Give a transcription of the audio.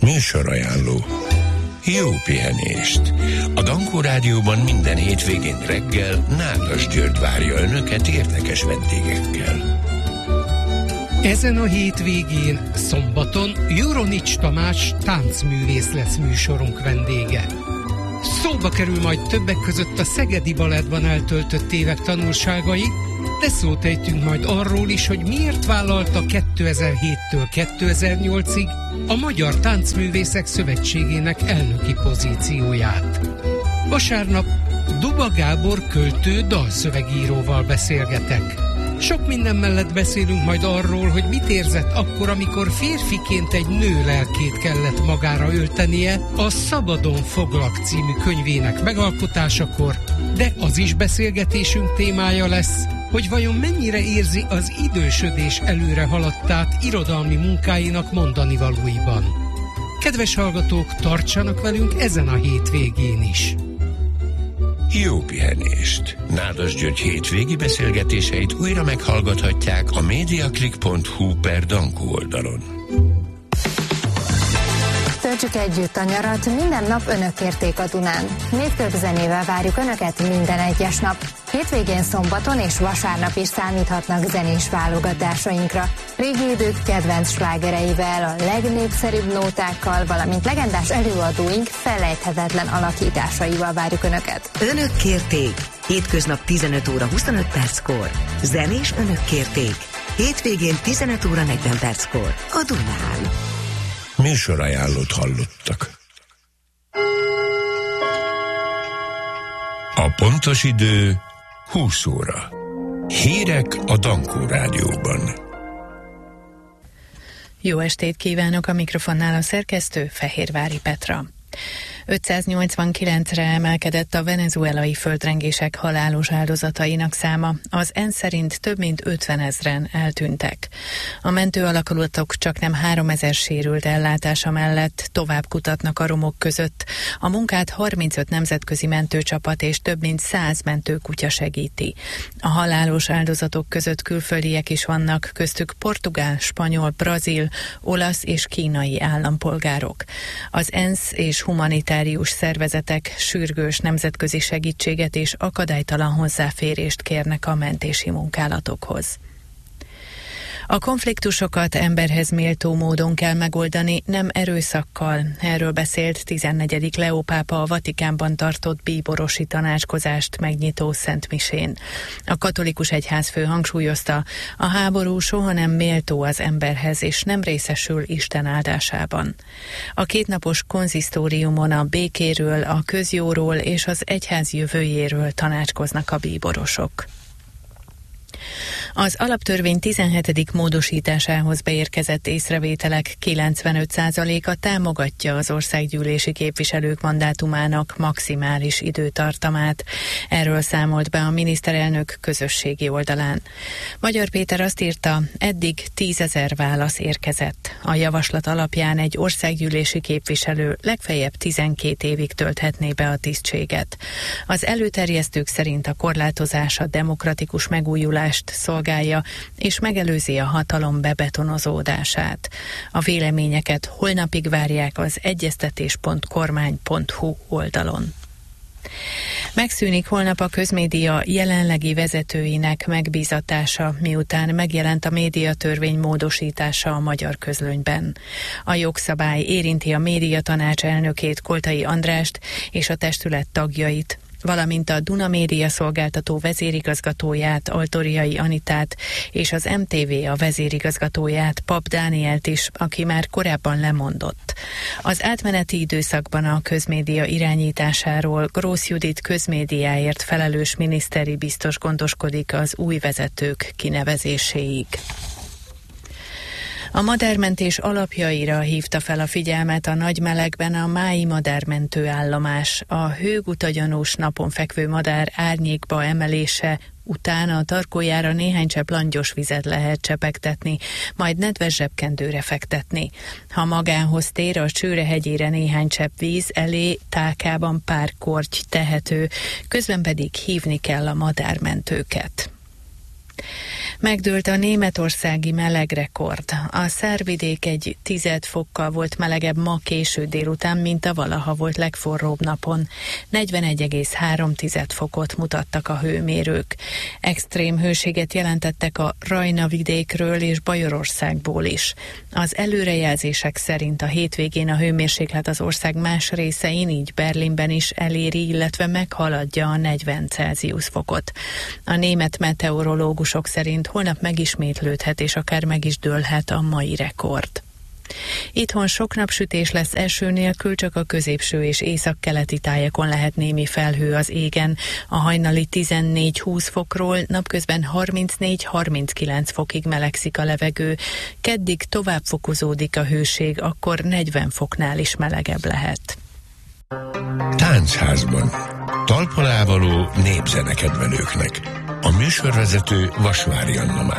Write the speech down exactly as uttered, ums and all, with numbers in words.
Műsorajánló. Jó pihenést! A Dankó Rádióban minden hétvégén reggel Nádas György várja önöket érdekes vendégekkel. Ezen a hétvégén, szombaton Juronics Tamás táncművész lesz műsorunk vendége. Szóba kerül majd többek között a Szegedi Balettban eltöltött évek tanulságai, de szót ejtünk majd arról is, hogy miért vállalta kétezer-héttől kétezer-nyolcig a Magyar Táncművészek Szövetségének elnöki pozícióját. Vasárnap Duba Gábor költő dalszövegíróval beszélgetek. Sok minden mellett beszélünk majd arról, hogy mit érzett akkor, amikor férfiként egy nő lelkét kellett magára öltenie a Szabadon foglak című könyvének megalkotásakor, de az is beszélgetésünk témája lesz, hogy vajon mennyire érzi az idősödés előre haladtát irodalmi munkáinak mondanivalóiban. Kedves hallgatók, tartsanak velünk ezen a hétvégén is! Jó pihenést! Nádas György hétvégi beszélgetéseit újra meghallgathatják a mediaclick pont hu per Dankó oldalon. Töltsük együtt a nyarat, minden nap önök érték a Dunán. Még több zenével várjuk önöket minden egyes nap. Hétvégén, szombaton és vasárnap is számíthatnak zenés válogatásainkra. Régi idők kedvenc slágereivel, a legnépszerűbb nótákkal, valamint legendás előadóink felejthetetlen alakításaival várjuk önöket. Önök kérték. Hétköznap tizenöt óra huszonöt perckor. Zenés önök kérték. Hétvégén tizenöt óra negyven perckor. A Dunán. Műsorajánlót hallottak. A pontos idő húsz óra. Hírek a Dankó Rádióban. Jó estét kívánok, a mikrofonnál a szerkesztő Fehérvári Petra. ötszáznyolcvankilencre emelkedett a venezuelai földrengések halálos áldozatainak száma. Az ENSZ szerint több mint ötvenezren eltűntek. A mentő alakulatok csaknem háromezer sérült ellátása mellett tovább kutatnak a romok között. A munkát harmincöt nemzetközi mentőcsapat és több mint száz mentőkutya segíti. A halálos áldozatok között külföldiek is vannak, köztük portugál, spanyol, brazil, olasz és kínai állampolgárok. Az ENSZ és humanitárius szervezetek sürgős nemzetközi segítséget és akadálytalan hozzáférést kérnek a mentési munkálatokhoz. A konfliktusokat emberhez méltó módon kell megoldani, nem erőszakkal. Erről beszélt tizennegyedik Leó pápa a Vatikánban tartott bíborosi tanácskozást megnyitó szentmisén. A katolikus egyházfő hangsúlyozta, a háború soha nem méltó az emberhez, és nem részesül Isten áldásában. A kétnapos konzisztóriumon a békéről, a közjóról és az egyház jövőjéről tanácskoznak a bíborosok. Az alaptörvény tizenhetedik módosításához beérkezett észrevételek kilencvenöt százaléka támogatja az országgyűlési képviselők mandátumának maximális időtartamát. Erről számolt be a miniszterelnök közösségi oldalán. Magyar Péter azt írta, eddig tízezer válasz érkezett. A javaslat alapján egy országgyűlési képviselő legfeljebb tizenkét évig tölthetné be a tisztséget. Az előterjesztők szerint a korlátozás a demokratikus megújulást szolgálja, és megelőzi a hatalom bebetonozódását. A véleményeket holnapig várják az egyeztetés pont kormány pont hu oldalon. Megszűnik holnap a közmédia jelenlegi vezetőinek megbízatása, miután megjelent a médiatörvény módosítása a Magyar Közlönyben. A jogszabály érinti a médiatanács elnökét, Koltai Andrást és a testület tagjait, valamint a Duna Média szolgáltató vezérigazgatóját, Altoriai Anitát, és az em té vé a vezérigazgatóját, Pap Dánielt is, aki már korábban lemondott. Az átmeneti időszakban a közmédia irányításáról Grósz Judit közmédiáért felelős miniszteri biztos gondoskodik az új vezetők kinevezéséig. A madármentés alapjaira hívta fel a figyelmet a Nagymelegben a mályi madármentő állomás. A hőgutagyanús napon fekvő madár árnyékba emelése után a tarkójára néhány csepp langyos vizet lehet csepegtetni, majd nedves zsebkendőre fektetni. Ha magához tér, a Csőrehegyére néhány csepp víz elé tálkában pár korty tehető, közben pedig hívni kell a madármentőket. Megdőlt a németországi melegrekord. A Szárvidék egy tized fokkal volt melegebb ma késő délután, mint a valaha volt legforróbb napon. negyvenegy egész három fokot mutattak a hőmérők. Extrém hőséget jelentettek a Rajna vidékről és Bajorországból is. Az előrejelzések szerint a hétvégén a hőmérséklet az ország más részein, így Berlinben is eléri, illetve meghaladja a negyven Celsius fokot. A német meteorológusok szerint holnap megismétlődhet és akár meg is dőlhet a mai rekord. Itthon sok napsütés lesz, eső nélkül, csak a középső és északkeleti tájakon lehet némi felhő az égen. A hajnali tizennégy-húsz fokról napközben harmincnégy-harminckilenc fokig melegszik a levegő. Keddig tovább fokozódik a hőség, akkor negyven foknál is melegebb lehet. Táncházban. Talpon ávaló népzene kedvelőknek. A műsorvezető Vasvári Anna